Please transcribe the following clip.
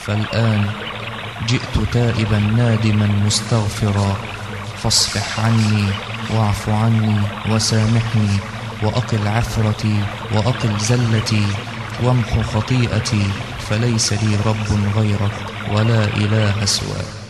فالآن جئت تائبا نادما مستغفرا، فاصفح عني واعف عني وسامحني، وأقل عثرتي وأقل زلتي، وامح خطيئتي، فليس لي رب غيرك ولا إله سواك.